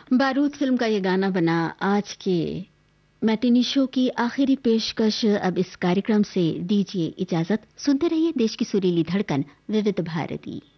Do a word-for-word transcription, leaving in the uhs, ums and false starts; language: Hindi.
बारूद फिल्म का ये गाना बना आज के मैटिनी शो की आखिरी पेशकश। अब इस कार्यक्रम से दीजिए इजाजत। सुनते रहिए देश की सुरीली धड़कन विविध भारती।